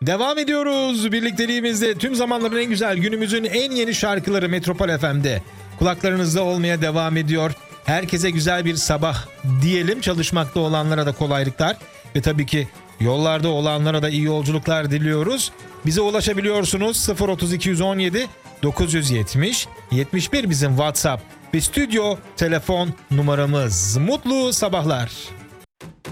Devam ediyoruz birlikteliğimizde. Tüm zamanların en güzel, günümüzün en yeni şarkıları Metropol FM'de. Kulaklarınızda olmaya devam ediyor. Herkese güzel bir sabah diyelim. Çalışmakta olanlara da kolaylıklar. Ve tabii ki yollarda olanlara da iyi yolculuklar diliyoruz. Bize ulaşabiliyorsunuz 03217 970 71 bizim WhatsApp ve stüdyo telefon numaramız. Mutlu sabahlar.